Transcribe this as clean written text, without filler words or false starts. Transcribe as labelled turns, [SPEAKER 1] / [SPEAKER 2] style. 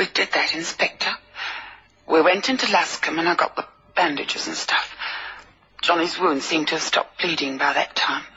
[SPEAKER 1] we did that, Inspector. We went into Lascombe and I got the bandages and stuff. Johnny's wound seemed to have stopped bleeding by that time.